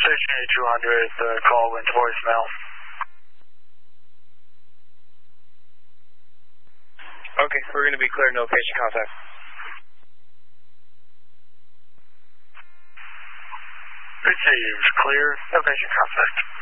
Station 200, the call went to voicemail. Okay, we're going to be clear, no patient contact. Received, clear, no patient contact.